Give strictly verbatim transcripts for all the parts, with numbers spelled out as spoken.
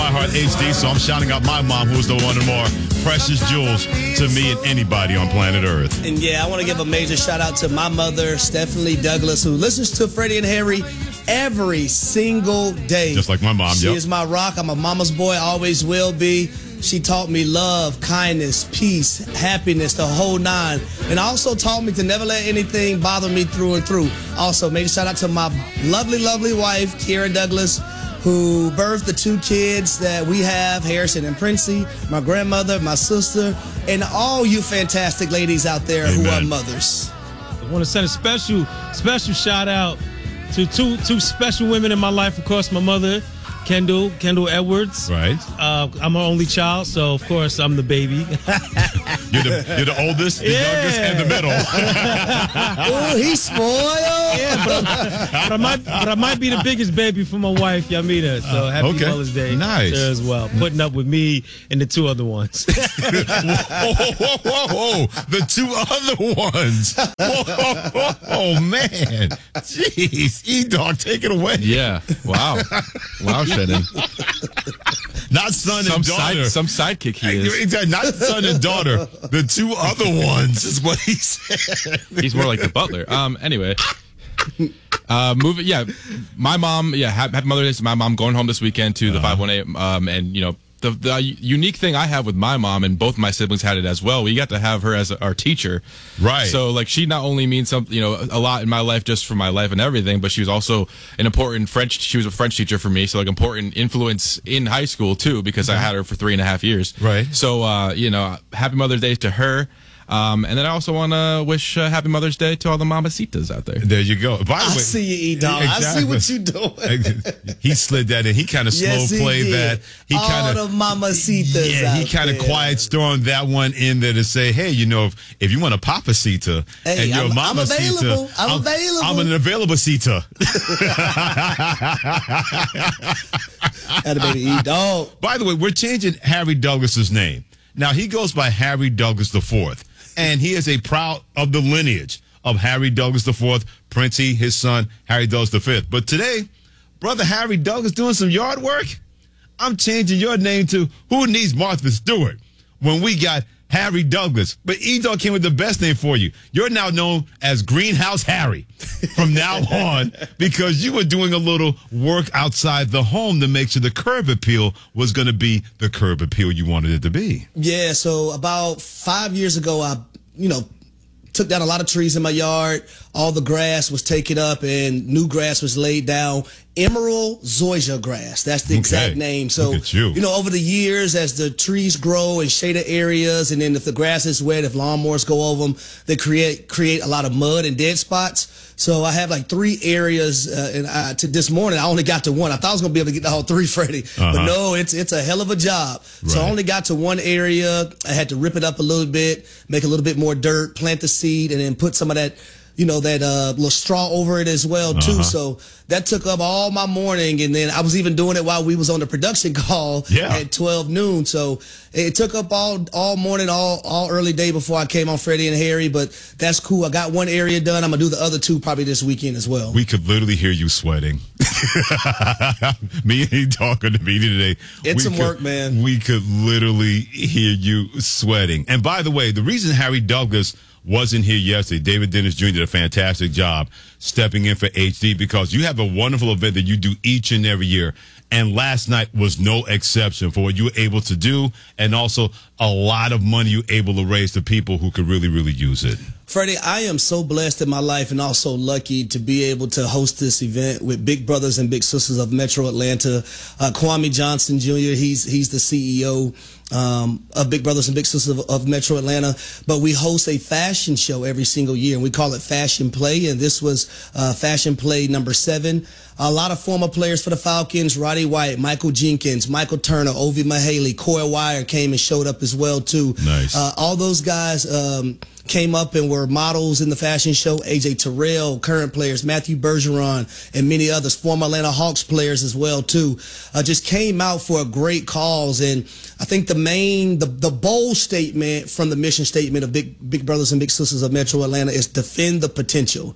iHeart H D, so I'm shouting out my mom, who is the one of the more precious jewels to me and anybody on planet Earth. And yeah, I want to give a major shout out to my mother, Stephanie Douglas, who listens to Freddie and Harry every single day. Just like my mom, She yep. is my rock. I'm a mama's boy, always will be. She taught me love, kindness, peace, happiness, the whole nine. And also taught me to never let anything bother me through and through. Also, major shout out to my lovely, lovely wife, Kiera Douglas, who birthed the two kids that we have, Harrison and Princey, my grandmother, my sister, and all you fantastic ladies out there Amen. who are mothers. I want to send a special, special shout out to two two special women in my life. Of course, my mother, Kendall, Kendall Edwards. Right. Uh, I'm her only child, so of course I'm the baby. You're the, you're the oldest, the Yeah. youngest, and the middle. Oh, he's spoiled. Yeah, but, but I might, but I might be the biggest baby for my wife, Yamita. So happy okay. Mother's Day Nice. to her as well. Putting up with me and the two other ones. whoa, whoa, whoa, whoa, whoa. The two other ones. Whoa, whoa, whoa, oh, man. Jeez. E-Dog, take it away. Yeah. Wow. Wow, Shannon. Not son Some and daughter. side, some sidekick he is. Exactly. Not son and daughter. The two other ones is what he said. He's more like the butler. Um. Anyway. Uh, moving. Yeah. My mom. Yeah. Happy, happy Mother's Day to my mom. Going home this weekend to the five one eight. Um. And you know. The, the unique thing I have with my mom, and both my siblings had it as well, we got to have her as our teacher. Right. So, like, she not only means something, you know, a lot in my life just for my life and everything, but she was also an important French, she was a French teacher for me, so, like, important influence in high school, too, because I had her for three and a half years. Right. So, uh, you know, happy Mother's Day to her. Um, and then I also want to wish uh, happy Mother's Day to all the mamacitas out there. There you go. By the I way, see you, E-Dog. I see what you doing. He slid that in. He kind of slow Yes, he played did. that. He All kind the of mamacitas Yeah, he out kind of there. quiet stormed that one in there to say, hey, you know, if, if you want a papacita Hey, and you're I'm- a I'm mamacita, available. I'm available. I'm an available cita. Had a baby E-Dog. By the way, we're changing Harry Douglas's name. Now, he goes by Harry Douglas the Fourth, and he is a proud of the lineage of Harry Douglas the Fourth, Princey, his son, Harry Douglas the Fifth. But today, brother Harry Douglas doing some yard work. I'm changing your name to Who Needs Martha Stewart when we got Harry Douglas. But E-Dog came with the best name for you. You're now known as Greenhouse Harry from now on because you were doing a little work outside the home to make sure the curb appeal was going to be the curb appeal you wanted it to be. Yeah, so about five years ago, I, you know, took down a lot of trees in my yard. All the grass was taken up and new grass was laid down. Emerald zoysia grass. That's the exact Okay. name. So, Look at you. you know, over the years, as the trees grow in shaded areas, and then if the grass is wet, if lawnmowers go over them, they create create a lot of mud and dead spots. So I have like three areas, uh, and I, to this morning I only got to one. I thought I was gonna be able to get the whole three, Freddie, Uh-huh. but no, it's it's a hell of a job. So I Right. only got to one area. I had to rip it up a little bit, make a little bit more dirt, plant the seed, and then put some of that, you know, that uh, little straw over it as well too. Uh-huh. So that took up all my morning, and then I was even doing it while we was on the production call Yeah. at twelve noon. So it took up all all morning, all all early day before I came on Freddie and Harry. But that's cool. I got one area done. I'm gonna do the other two probably this weekend as well. We could literally hear you sweating. Me and he talking to me today. It's We some could- work, man. We could literally hear you sweating. And by the way, the reason Harry Douglas wasn't here yesterday, David Dennis Junior did a fantastic job stepping in for H D because you have a wonderful event that you do each and every year. And last night was no exception for what you were able to do, and also a lot of money you were able to raise to people who could really, really use it. Freddie, I am so blessed in my life and also lucky to be able to host this event with big brothers and big sisters of Metro Atlanta. Uh, Kwame Johnson Junior, he's he's the C E O um, of Big Brothers and Big Sisters of, of Metro Atlanta. But we host a fashion show every single year, and we call it Fashion Play. And this was uh, Fashion Play number seven. A lot of former players for the Falcons, Roddy White, Michael Jenkins, Michael Turner, Ovi Mahaley, Coy Wire came and showed up as well, too. Nice. Uh, all those guys um, came up and were models in the fashion show. A J Terrell, current players, Matthew Bergeron, and many others, former Atlanta Hawks players as well, too, uh, just came out for a great cause. And I think the main, the, the bold statement from the mission statement of Big, Big Brothers and Big Sisters of Metro Atlanta is defend the potential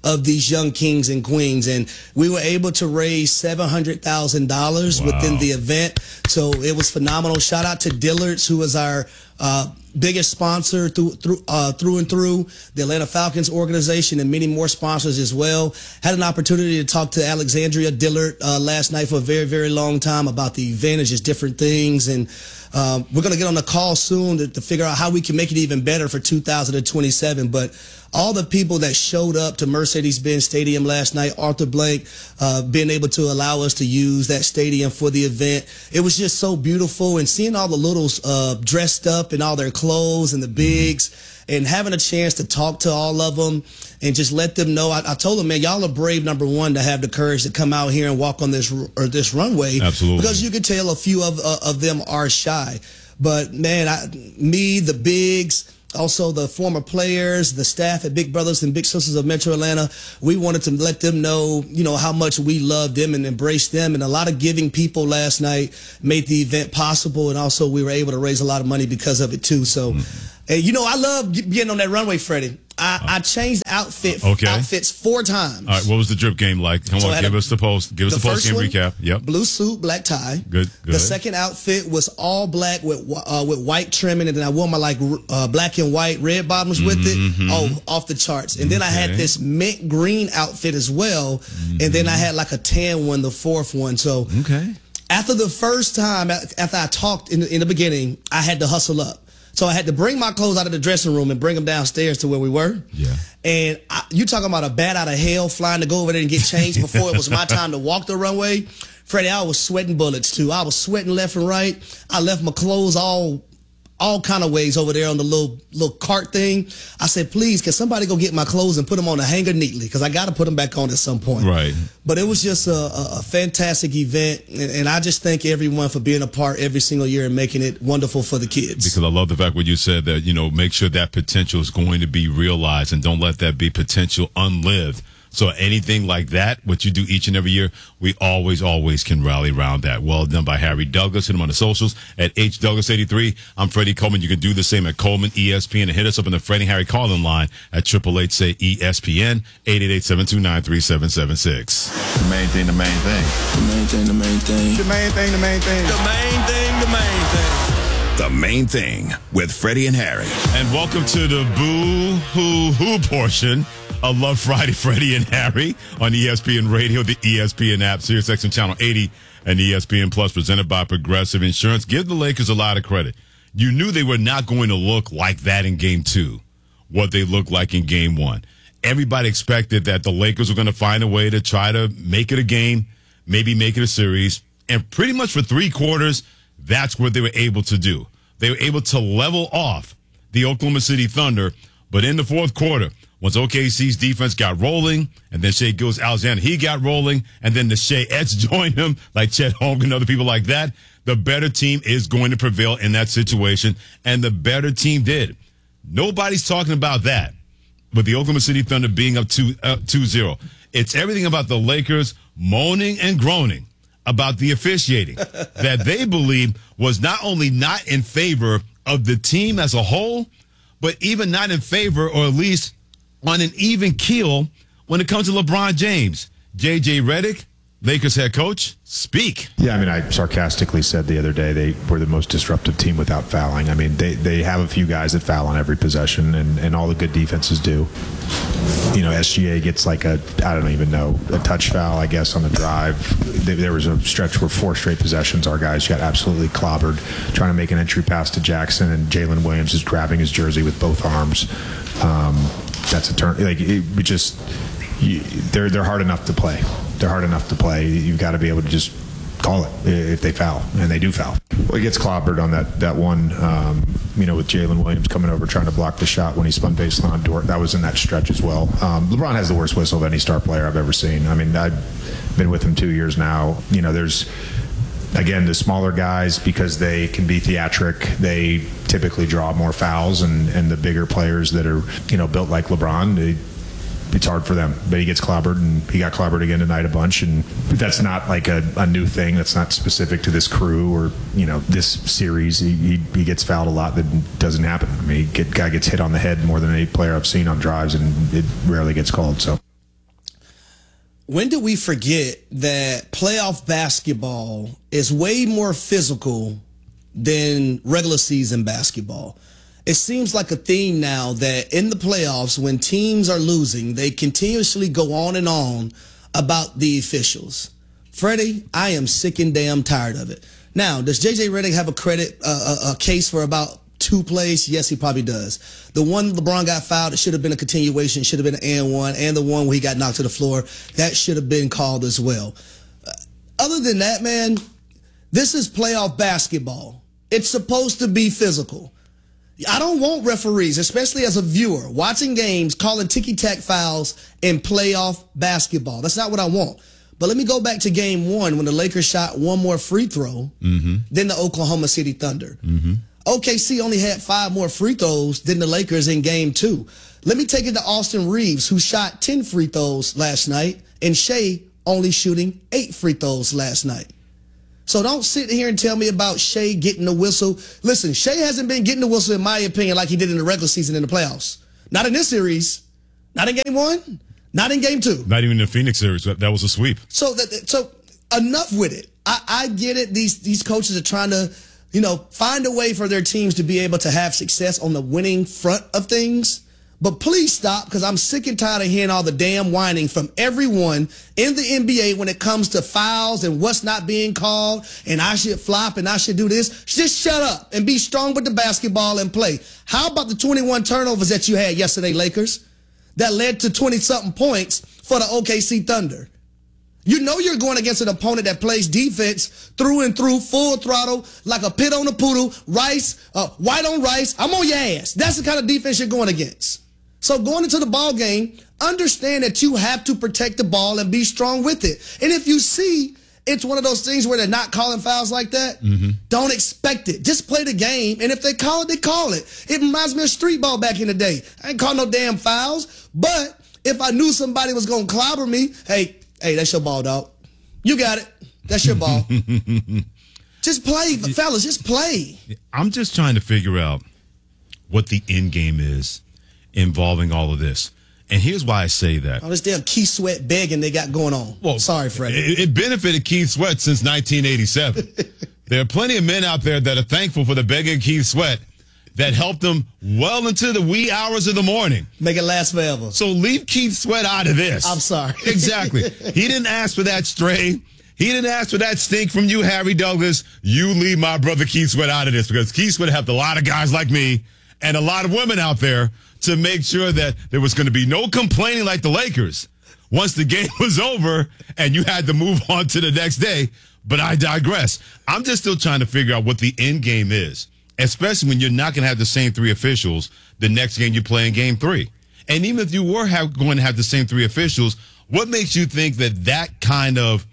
of these young kings and queens. And we were able to raise seven hundred thousand dollars Wow. within the event. So it was phenomenal. Shout out to Dillard's, who was our uh, biggest sponsor through through uh, through and through, the Atlanta Falcons organization, and many more sponsors as well. Had an opportunity to talk to Alexandria Dillard uh, last night for a very, very long time about the event and just different things. And um, we're going to get on the call soon to, to figure out how we can make it even better for two thousand twenty-seven. But all the people that showed up to Mercedes-Benz Stadium last night, Arthur Blank, uh, being able to allow us to use that stadium for the event, it was just so beautiful. And seeing all the littles uh, dressed up in all their clothes and the bigs, and having a chance to talk to all of them and just let them know. I, I told them, man, y'all are brave, number one, to have the courage to come out here and walk on this or this runway. Absolutely. Because you could tell a few of uh, of them are shy. But, man, I, me, the bigs, also the former players, the staff at Big Brothers and Big Sisters of Metro Atlanta, we wanted to let them know, you know, how much we love them and embrace them. And a lot of giving people last night made the event possible. And also we were able to raise a lot of money because of it, too. So, mm-hmm. hey, you know, I love getting on that runway, Freddie. I, I changed outfit Okay. outfits four times. All right, what was the drip game like? Come So I on, had give a- us the post. Give us the, the post game first one, recap. Yep. Blue suit, black tie. Good, good. The second outfit was all black with uh, with white trimming, and then I wore my like uh, black and white red bottoms with Mm-hmm. it. Oh, off the charts. And then I had Okay. this mint green outfit as well, Mm-hmm. and then I had like a tan one, the fourth one. So Okay. after the first time, after I talked in the, in the beginning, I had to hustle up. So I had to bring my clothes out of the dressing room and bring them downstairs to where we were. Yeah. And I, you talking about a bat out of hell flying to go over there and get changed before it was my time to walk the runway. Freddie, I was sweating bullets too. I was sweating left and right. I left my clothes all all kind of ways over there on the little little cart thing. I said, please, can somebody go get my clothes and put them on a hanger neatly? Because I got to put them back on at some point. Right. But it was just a, a, a fantastic event. And, and I just thank everyone for being a part every single year and making it wonderful for the kids. Because I love the fact what you said that, you know, make sure that potential is going to be realized and don't let that be potential unlived. So anything like that, what you do each and every year, we always, always can rally around that. Well done by Harry Douglas. Hit him on the socials at H Douglas eighty-three. I'm Freddie Coleman. You can do the same at Coleman E S P N and hit us up on the Freddie Harry calling line at triple eight say E S P N eight eight eight, seven two nine, three seven seven six. The main thing, the main thing. The main thing, the main thing. The main thing, the main thing. The main thing, the main thing. The Main Thing with Freddie and Harry. And welcome to the boo-hoo-hoo portion of Love Friday, Freddie and Harry on E S P N Radio, the E S P N app, SiriusXM Channel eighty, and E S P N Plus, presented by Progressive Insurance. Give the Lakers a lot of credit. You knew they were not going to look like that in Game two, what they looked like in Game one. Everybody expected that the Lakers were going to find a way to try to make it a game, maybe make it a series, and pretty much for three quarters, that's what they were able to do. They were able to level off the Oklahoma City Thunder, but in the fourth quarter, once O K C's defense got rolling, and then Shai Gilgeous-Alexander, he got rolling, and then the Shea Ets joined him, like Chet Holmgren and other people like that, the better team is going to prevail in that situation, and the better team did. Nobody's talking about that, but the Oklahoma City Thunder being up two zero. It's everything about the Lakers moaning and groaning about the officiating that they believe was not only not in favor of the team as a whole, but even not in favor, or at least on an even keel when it comes to LeBron James. J J Redick, Lakers head coach, speak. Yeah, I mean, I sarcastically said the other day they were the most disruptive team without fouling. I mean, they, they have a few guys that foul on every possession, and, and all the good defenses do. You know, S G A gets like a, I don't even know, a touch foul, I guess, on the drive. There was a stretch where four straight possessions, our guys got absolutely clobbered trying to make an entry pass to Jackson, and Jalen Williams is grabbing his jersey with both arms. Um, that's a turn. Like, it, it just, you, they're, they're hard enough to play. They're hard enough to play. You've got to be able to just call it if they foul, and they do foul. Well, he gets clobbered on that that one, um, you know, with Jalen Williams coming over trying to block the shot when he spun baseline on Dort. That was in that stretch as well. Um, LeBron has the worst whistle of any star player I've ever seen. I mean, I've been with him two years now. You know, there's, again, the smaller guys, because they can be theatric, they typically draw more fouls, and, and the bigger players that are, you know, built like LeBron, they, it's hard for them, but he gets clobbered, and he got clobbered again tonight a bunch. And that's not like a, a new thing. That's not specific to this crew or, you know, this series. He, he, he gets fouled a lot. That doesn't happen. I mean, he get, guy gets hit on the head more than any player I've seen on drives, and it rarely gets called. So when do we forget that playoff basketball is way more physical than regular season basketball? It seems like a theme now that in the playoffs, when teams are losing, they continuously go on and on about the officials. Freddie, I am sick and damn tired of it. Now, does J J Redick have a credit, uh, a, a case for about two plays? Yes, he probably does. The one LeBron got fouled, it should have been a continuation, should have been an and one, and the one where he got knocked to the floor, that should have been called as well. Uh, other than that, man, this is playoff basketball. It's supposed to be physical. I don't want referees, especially as a viewer, watching games, calling ticky-tack fouls in playoff basketball. That's not what I want. But let me go back to game one when the Lakers shot one more free throw mm-hmm. than the Oklahoma City Thunder. Mm-hmm. O K C only had five more free throws than the Lakers in game two. Let me take it to Austin Reeves, who shot ten free throws last night, and Shea only shooting eight free throws last night. So don't sit here and tell me about Shea getting the whistle. Listen, Shea hasn't been getting the whistle, in my opinion, like he did in the regular season in the playoffs. Not in this series. Not in game one. Not in game two. Not even in the Phoenix series. That was a sweep. So that, so enough with it. I, I get it. These these coaches are trying to, you know, find a way for their teams to be able to have success on the winning front of things. But please stop, because I'm sick and tired of hearing all the damn whining from everyone in the N B A when it comes to fouls and what's not being called, and I should flop and I should do this. Just shut up and be strong with the basketball and play. How about the twenty-one turnovers that you had yesterday, Lakers, that led to twenty-something points for the O K C Thunder? You know you're going against an opponent that plays defense through and through, full throttle, like a pit on a poodle, rice, uh, white on rice. I'm on your ass. That's the kind of defense you're going against. So going into the ball game, understand that you have to protect the ball and be strong with it. And if you see it's one of those things where they're not calling fouls like that, mm-hmm. don't expect it. Just play the game, and if they call it, they call it. It reminds me of street ball back in the day. I ain't call no damn fouls, but if I knew somebody was going to clobber me, hey, hey, that's your ball, dog. You got it. That's your ball. Just play, fellas, just play. I'm just trying to figure out what the end game is involving all of this. And here's why I say that. Oh, this damn Keith Sweat begging they got going on. Well, sorry, Freddie. It, it benefited Keith Sweat since nineteen eighty-seven. There are plenty of men out there that are thankful for the begging Keith Sweat that helped them well into the wee hours of the morning. Make it last forever. So leave Keith Sweat out of this. I'm sorry. Exactly. He didn't ask for that stray. He didn't ask for that stink from you, Harry Douglas. You leave my brother Keith Sweat out of this, because Keith Sweat helped a lot of guys like me and a lot of women out there to make sure that there was going to be no complaining like the Lakers once the game was over and you had to move on to the next day. But I digress. I'm just still trying to figure out what the end game is, especially when you're not going to have the same three officials the next game you play in game three. And even if you were have, going to have the same three officials, what makes you think that that kind of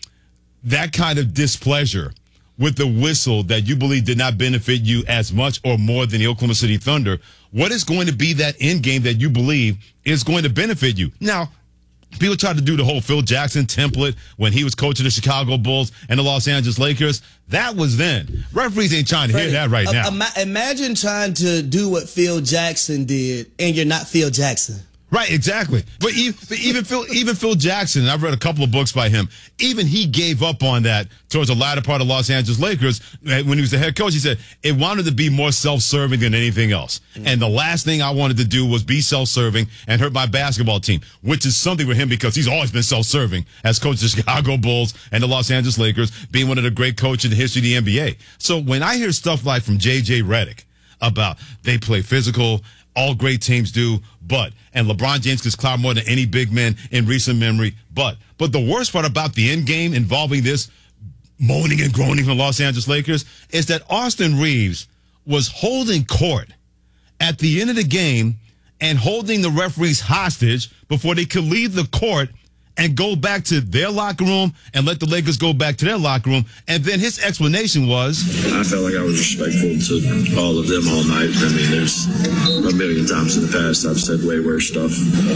that kind of displeasure with the whistle that you believe did not benefit you as much or more than the Oklahoma City Thunder, what is going to be that end game that you believe is going to benefit you? Now, people try to do the whole Phil Jackson template when he was coaching the Chicago Bulls and the Los Angeles Lakers. That was then. Referees ain't trying to Freddie, hear that right now. Ima- imagine trying to do what Phil Jackson did, and you're not Phil Jackson. Right, exactly. But even, even Phil, even Phil Jackson, and I've read a couple of books by him, even he gave up on that towards the latter part of Los Angeles Lakers when he was the head coach. He said it wanted to be more self-serving than anything else. Mm. And the last thing I wanted to do was be self-serving and hurt my basketball team, which is something for him because he's always been self-serving as coach of the Chicago Bulls and the Los Angeles Lakers, being one of the great coaches in the history of the N B A. So when I hear stuff like from J J Redick about they play physical, all great teams do, but, and LeBron James gets clout more than any big man in recent memory, but, but the worst part about the end game involving this moaning and groaning from the Los Angeles Lakers is that Austin Reeves was holding court at the end of the game and holding the referees hostage before they could leave the court and go back to their locker room and let the Lakers go back to their locker room. And then his explanation was, I felt like I was respectful to all of them all night. I mean, there's a million times in the past I've said way worse stuff.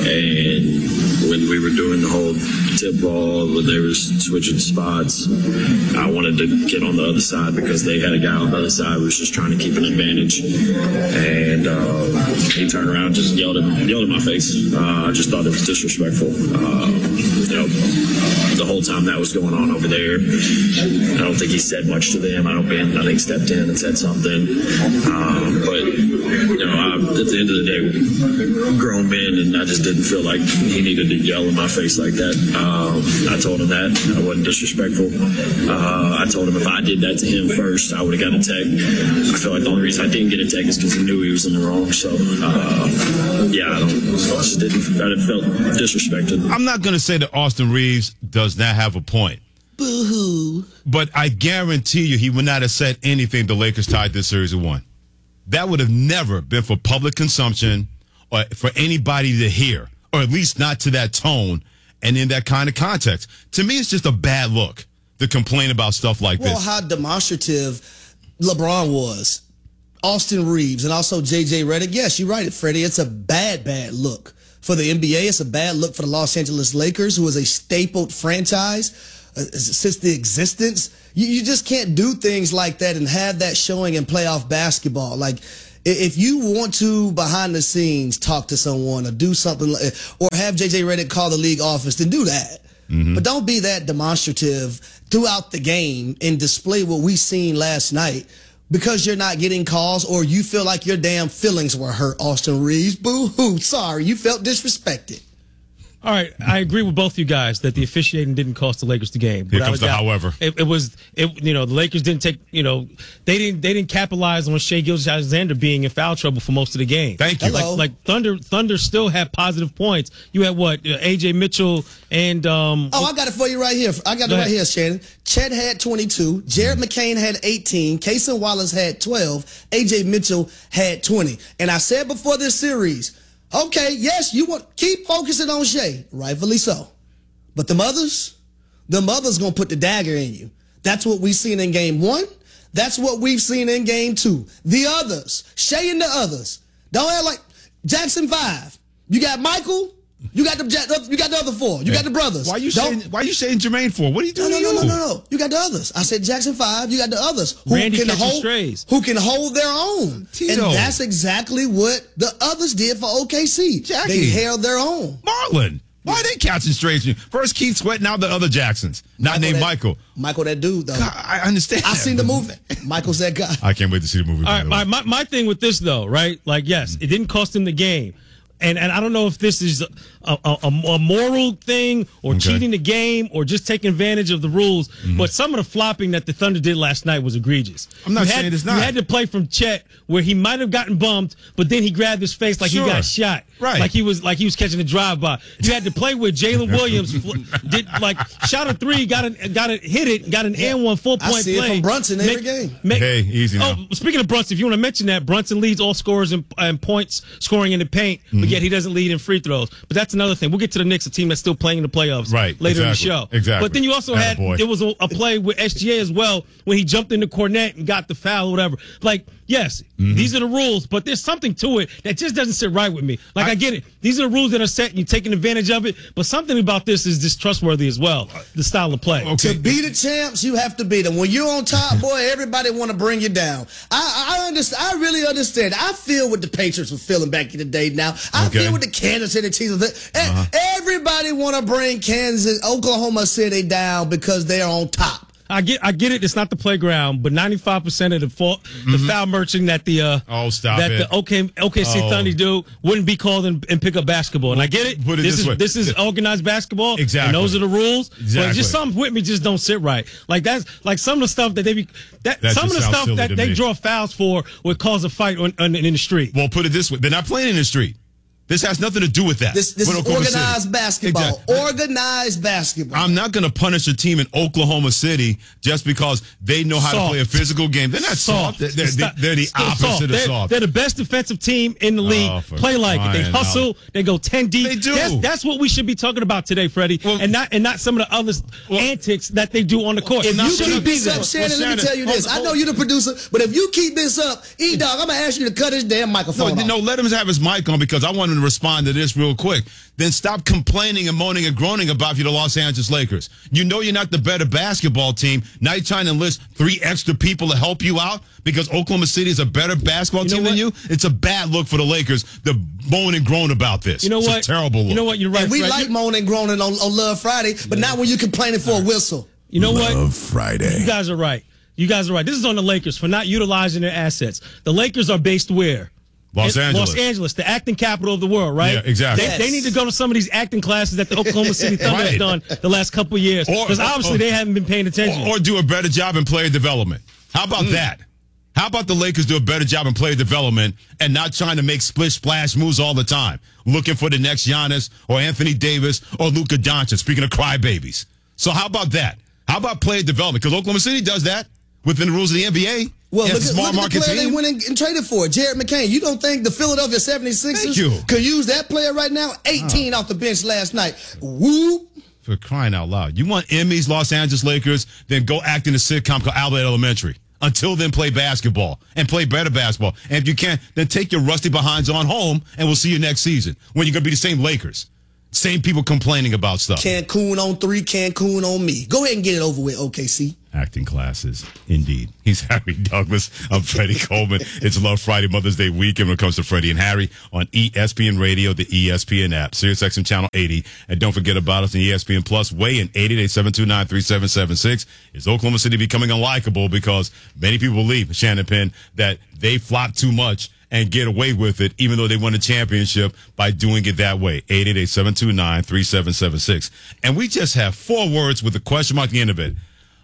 And when we were doing the whole tip ball, when they were switching spots, I wanted to get on the other side because they had a guy on the other side who was just trying to keep an advantage. And uh, he turned around and just yelled at, yelled at my face. Uh, I just thought it was disrespectful. Uh, you know, the whole time that was going on over there. I don't think he said much to them. I don't think, I think stepped in and said something. Um, but, you know, I, at the end of the day, we're grown men, and I just didn't feel like he needed to yell in my face like that. Um, I told him that. I wasn't disrespectful. Uh, I told him if I did that to him first, I would have got a tech. I feel like the only reason I didn't get a tech is because he knew he was in the wrong. So, uh, yeah, I, don't, I just didn't, I felt disrespected. I'm not going to say that Austin Reeves does not have a point. Boo-hoo. But I guarantee you he would not have said anything if the Lakers tied this series at one. That would have never been for public consumption or for anybody to hear, or at least not to that tone and in that kind of context. To me, it's just a bad look to complain about stuff like well, this. Well, how demonstrative LeBron was. Austin Reeves and also J J Redick. Yes, you're right, Freddie. It's a bad, bad look for the N B A. It's a bad look for the Los Angeles Lakers, who is a stapled franchise uh, since the existence. You, you just can't do things like that and have that showing in playoff basketball. Like, if you want to, behind the scenes, talk to someone or do something, like, or have J J Redick call the league office, then do that. Mm-hmm. But don't be that demonstrative throughout the game and display what we seen last night because you're not getting calls or you feel like your damn feelings were hurt, Austin Reeves. Boo-hoo. Sorry, you felt disrespected. All right, I agree with both you guys that the officiating didn't cost the Lakers the game. Here comes the however. It, it was, it, you know, the Lakers didn't take, you know, they didn't they didn't capitalize on Shai Gilgeous-Alexander being in foul trouble for most of the game. Thank you. Like, like Thunder, Thunder still had positive points. You had what, A J Mitchell and um. Oh, I got it for you right here. I got it right here, Shannon. Chet had twenty-two. Jared McCain had eighteen. Cason Wallace had twelve. A J Mitchell had twenty. And I said before this series, okay, yes, you want keep focusing on Shai, rightfully so. But the mothers, the mothers gonna put the dagger in you. That's what we've seen in game one. That's what we've seen in game two. The others, Shai and the others. Don't act like Jackson five. You got Michael. You got the you got the other four. You hey, got the brothers. Why you saying Why you saying Jermaine for? What are you doing? No, no, to no, you? no, no, no. You got the others. I said Jackson five. You got the others who Randy can hold strays. who can hold their own. Tito. And that's exactly what the others did for O K C. Jackie. They held their own. Marlon. Why are they catching strays? First Keith Sweat, now the other Jacksons. Not Michael named that, Michael. Michael, that dude, though. God, I understand. I seen the movie. Michael's that guy. I can't wait to see the movie. All right, my, my, my thing with this, though, right? Like, yes, mm-hmm. it didn't cost him the game. And and I don't know if this is a, a, a, a moral thing or okay. cheating the game or just taking advantage of the rules, mm-hmm. but some of the flopping that the Thunder did last night was egregious. I'm not you saying had, it's not. You had to play from Chet where he might have gotten bumped, but then he grabbed his face like sure. he got shot. Right. Like he was like he was catching a drive-by. You had to play with Jalen Williams, did like shot a three, got a, got a, hit it, got an and one full point I see play. It from Brunson every make, game. Make, hey, easy now. Oh, speaking of Brunson, if you want to mention that, Brunson leads all scorers in, in points scoring in the paint, mm-hmm. but yet he doesn't lead in free throws. But that's another thing. We'll get to the Knicks, a team that's still playing in the playoffs right, later exactly, in the show. Exactly. But then you also had, Attaboy. there was a, a play with S G A as well when he jumped into Cornette and got the foul or whatever. Like, yes, mm-hmm. these are the rules, but there's something to it that just doesn't sit right with me. Like, I, I get it. These are the rules that are set and you're taking advantage of it, but something about this is distrustworthy as well, the style of play. Okay. To be the champs, you have to beat them. When you're on top, boy, everybody want to bring you down. I, I understand. I really understand. I feel what the Patriots were feeling back in the day now. I okay. feel what the Kansas City Chiefs were feeling. Uh-huh. Everybody want to bring Kansas, Oklahoma City down because they're on top. I get, I get it. It's not the playground, but ninety-five percent of the fault, mm-hmm. the foul merching that the uh, oh stop that it. the OK O K C oh. Thunder do wouldn't be called and, and pick up basketball. And I get it. Put it this, this is way. this is organized basketball. Exactly. And those are the rules. Exactly. But just some with me just don't sit right. Like that's like some of the stuff that they be that, that some of the stuff that they me. draw fouls for would cause a fight on, on, in the street. Well, put it this way: they're not playing in the street. This has nothing to do with that. This, this is organized City. basketball. Exactly. Organized basketball. I'm not going to punish a team in Oklahoma City just because they know how soft. to play a physical game. They're not soft. soft. They're, they're, they're the opposite soft. of they're, soft. They're the best defensive team in the league. Oh, play like it. They hustle. Out. They go ten deep. They do. That's, that's what we should be talking about today, Freddie, well, and not and not some of the other well, antics that they do on the court. If not you keep this up, Shannon, well, let me tell you this. Hold, hold. I know you're the producer, but if you keep this up, E-Dog, I'm going to ask you to cut his damn microphone no, off. No, let him have his mic on because I want him to respond to this real quick. Then stop complaining and moaning and groaning about you, the Los Angeles Lakers. You know you're not the better basketball team. Now you're trying to enlist three extra people to help you out because Oklahoma City is a better basketball You know team than what? you. It's a bad look for the Lakers to moan and groan about this. You know it's what? a terrible look. You know what? You're right. And we Fred. like moaning and groaning on, on Love Friday, but not when you're complaining for a whistle. You know what? Love Friday. You guys are right. You guys are right. This is on the Lakers for not utilizing their assets. The Lakers are based where? Los In- Angeles. Los Angeles, the acting capital of the world, right? Yeah, exactly. They, Yes. they need to go to some of these acting classes that the Oklahoma City Thunder Right. has done the last couple of years. Or- Because obviously or- they haven't been paying attention. Or, or do a better job in player development. How Mm. about that? How about the Lakers do a better job in player development and not trying to make splish splash moves all the time, looking for the next Giannis or Anthony Davis or Luka Doncic, speaking of crybabies. So how about that? How about player development? Because Oklahoma City does that within the rules of the N B A. Well, It's look a at, small look at market the player team. they went and, and traded for, Jared McCain. You don't think the Philadelphia seventy-sixers Thank you. could use that player right now? eighteen off the bench last night. Whoop. For crying out loud. You want Emmys, Los Angeles Lakers, then go act in a sitcom called Albert Elementary. Until then, play basketball and play better basketball. And if you can't, then take your rusty behinds on home and we'll see you next season when you're going to be the same Lakers. Same people complaining about stuff. Cancun on three, Cancun on me. Go ahead and get it over with, O K C. Acting classes, indeed. He's Harry Douglas. I'm Freddie Coleman. It's Love Friday, Mother's Day weekend when it comes to Freddie and Harry on E S P N Radio, the E S P N app, SiriusXM Channel eighty. And don't forget about us on E S P N Plus, way in eight eight eight, seven two nine, three seven seven six. Is Oklahoma City becoming unlikable because many people believe, Shannon Penn, that they flop too much and get away with it, even though they won a championship by doing it that way. eight eight eight, seven two nine, three seven seven six. And we just have four words with a question mark at the end of it.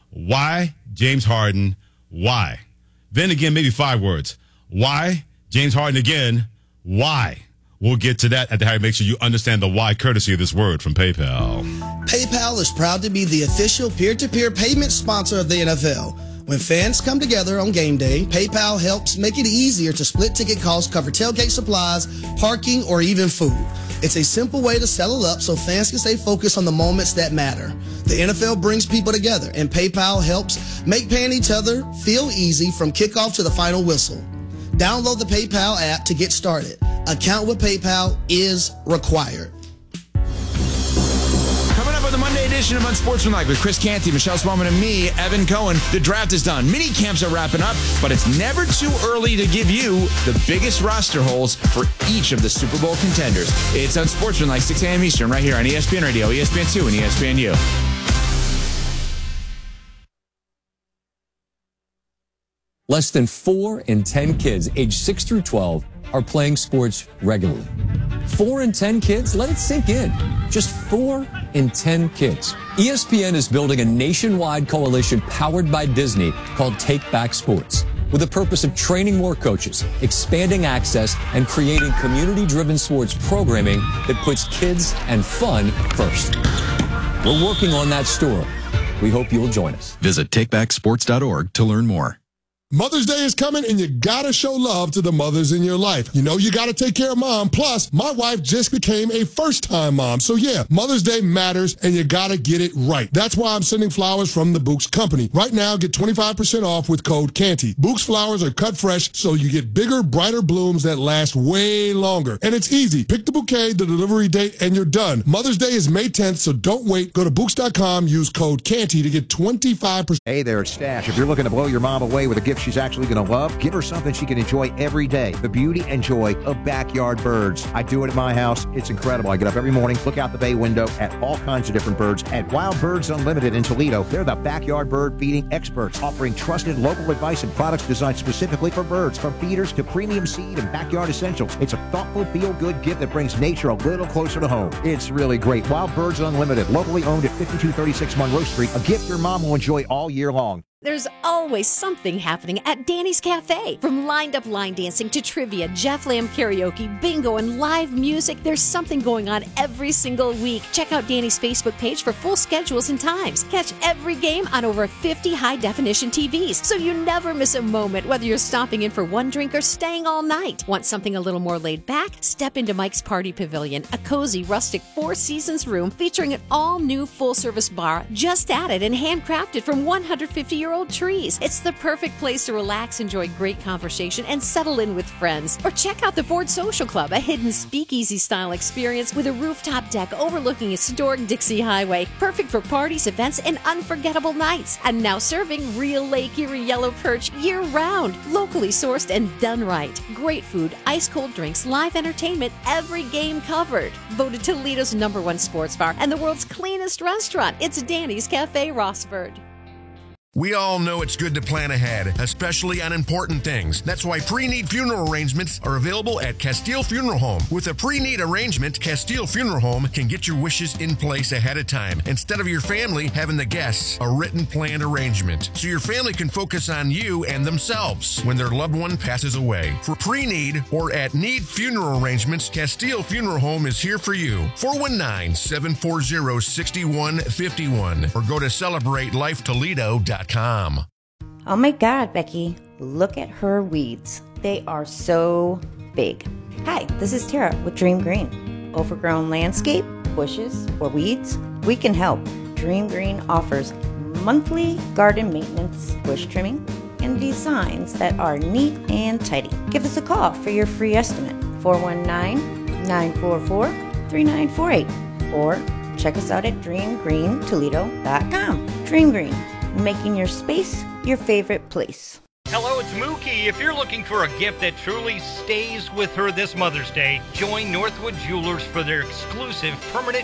Why James Harden? Why? Then again, maybe five words. Why James Harden again? Why? We'll get to that at the Harry. Make sure you understand the why courtesy of this word from PayPal. PayPal is proud to be the official peer-to-peer payment sponsor of the N F L. When fans come together on game day, PayPal helps make it easier to split ticket costs, cover tailgate supplies, parking, or even food. It's a simple way to settle up so fans can stay focused on the moments that matter. The N F L brings people together, and PayPal helps make paying each other feel easy from kickoff to the final whistle. Download the PayPal app to get started. Account with PayPal is required. Coming up on the Monday edition of Unsportsmanlike with Chris Canty, Michelle Smallman, and me, Evan Cohen. The draft is done. Mini camps are wrapping up, but it's never too early to give you the biggest roster holes for each of the Super Bowl contenders. It's Unsportsmanlike, six a.m. Eastern, right here on E S P N Radio, E S P N two, and E S P N U. Less than four in ten kids aged six through twelve are playing sports regularly. Four in ten kids? Let it sink in. Just four in ten kids. E S P N is building a nationwide coalition powered by Disney called Take Back Sports, with the purpose of training more coaches, expanding access, and creating community-driven sports programming that puts kids and fun first. We're working on that story. We hope you'll join us. Visit take back sports dot org to learn more. Mother's Day is coming, and you gotta show love to the mothers in your life. You know you gotta take care of mom. Plus, my wife just became a first-time mom. So yeah, Mother's Day matters, and you gotta get it right. That's why I'm sending flowers from the Books Company. Right now, get twenty-five percent off with code Canty. Books flowers are cut fresh, so you get bigger, brighter blooms that last way longer. And it's easy. Pick the bouquet, the delivery date, and you're done. Mother's Day is May tenth, so don't wait. Go to Books dot com, use code Canty to get twenty-five percent. Hey there, it's Stash. If you're looking to blow your mom away with a gift she's actually going to love, give her something she can enjoy every day. The beauty and joy of backyard birds. I do it at my house. It's incredible. I get up every morning, look out the bay window at all kinds of different birds. At Wild Birds Unlimited in Toledo, they're the backyard bird feeding experts, offering trusted local advice and products designed specifically for birds, from feeders to premium seed and backyard essentials. It's a thoughtful, feel-good gift that brings nature a little closer to home. It's really great. Wild Birds Unlimited, locally owned at fifty-two thirty-six Monroe Street, a gift your mom will enjoy all year long. There's always something happening at Danny's Cafe. From lined-up line dancing to trivia, Jeff Lamb karaoke, bingo, and live music, there's something going on every single week. Check out Danny's Facebook page for full schedules and times. Catch every game on over fifty high-definition T Vs, so you never miss a moment, whether you're stopping in for one drink or staying all night. Want something a little more laid back? Step into Mike's Party Pavilion, a cozy, rustic Four Seasons room featuring an all-new full-service bar just added and handcrafted from one hundred fifty year fifty-year-old trees. It's the perfect place to relax, enjoy great conversation, and settle in with friends. Or check out the Ford Social Club, a hidden speakeasy-style experience with a rooftop deck overlooking historic Dixie Highway. Perfect for parties, events, and unforgettable nights. And now serving real Lake Erie yellow perch year-round. Locally sourced and done right. Great food, ice-cold drinks, live entertainment, every game covered. Voted Toledo's number one sports bar and the world's cleanest restaurant. It's Danny's Cafe Rossford. We all know it's good to plan ahead, especially on important things. That's why pre-need funeral arrangements are available at Castile Funeral Home. With a pre-need arrangement, Castile Funeral Home can get your wishes in place ahead of time, instead of your family having the guests a written planned arrangement, so your family can focus on you and themselves when their loved one passes away. For pre-need or at need funeral arrangements, Castile Funeral Home is here for you. four one nine, seven four zero, six one five one or go to celebrate life toledo dot com. Oh my God, Becky, look at her weeds. They are so big. Hi, this is Tara with Dream Green. Overgrown landscape, bushes, or weeds? We can help. Dream Green offers monthly garden maintenance, bush trimming, and designs that are neat and tidy. Give us a call for your free estimate, four one nine, nine four four, three nine four eight, or check us out at dream green toledo dot com. Dream Green, making your space your favorite place. Hello, it's Mookie. If you're looking for a gift that truly stays with her this Mother's Day, join Northwood Jewelers for their exclusive permanent